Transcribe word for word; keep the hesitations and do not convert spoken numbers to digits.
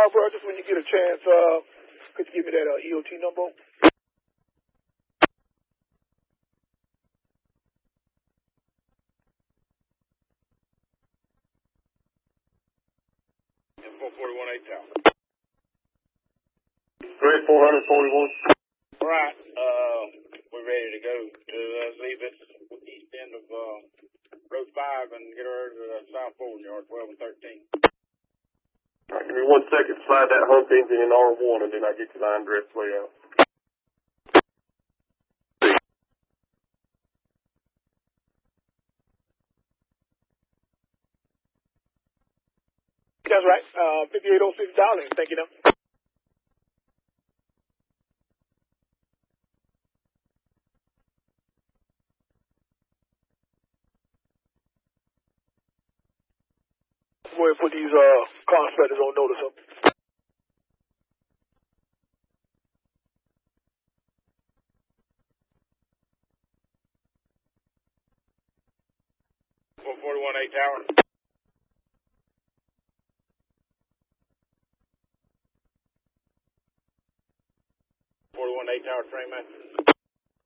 uh, bro, just when you get a chance, uh, could you give me that uh, E O T number? four forty-one eight tower. Great, four forty-one. All right, uh, we're ready to go to uh, leave this east end of uh, Road five and get her to the South Fulton Yard, twelve and thirteen. All right, give me one second, slide that hump engine in R one, and then I'll get you line dress layout. That's right, uh, fifty-eight oh six dollars. Thank you, now. Go ahead and put these uh, car inspectors on notice of. four forty-one eight tower. forty-one eight tower train man.